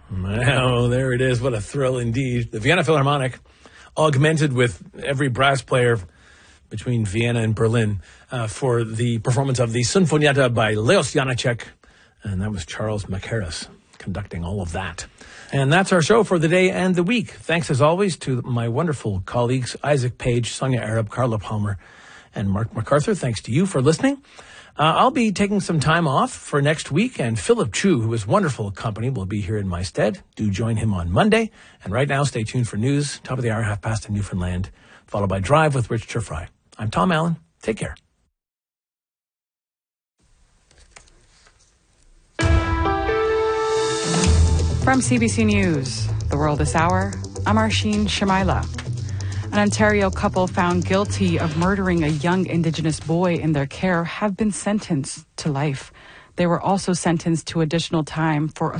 Oh, there it is. What a thrill indeed. The Vienna Philharmonic, augmented with every brass player between Vienna and Berlin for the performance of the Sinfonietta by Leos Janáček. And that was Charles Mackerras conducting all of that. And that's our show for the day and the week. Thanks, as always, to my wonderful colleagues, Isaac Page, Sonia Arab, Carla Palmer, and Mark MacArthur. Thanks to you for listening. I'll be taking some time off for next week, and Philip Chu, who is wonderful company, will be here in my stead. Do join him on Monday. And right now, stay tuned for news, top of the hour, 5:30 in Newfoundland, followed by Drive with Rich Turfry. I'm Tom Allen. Take care. From CBC News, The World This Hour, I'm Arsheen Shamaila. An Ontario couple found guilty of murdering a young Indigenous boy in their care have been sentenced to life. They were also sentenced to additional time for